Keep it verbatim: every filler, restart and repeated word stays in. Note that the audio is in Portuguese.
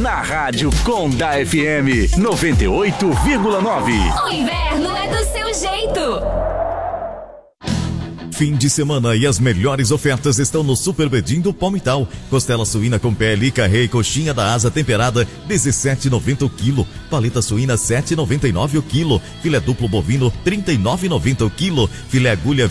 na Rádio Conda F M noventa e oito vírgula nove. O inverno é do seu jeito. Fim de semana e as melhores ofertas estão no Super Bedim do Palmital. Costela suína com pele, carré e coxinha da asa temperada, dezessete reais e noventa centavos o quilo. Paleta suína, sete reais e noventa e nove centavos o quilo. Filé duplo bovino, trinta e nove reais e noventa centavos o quilo. Filé agulha,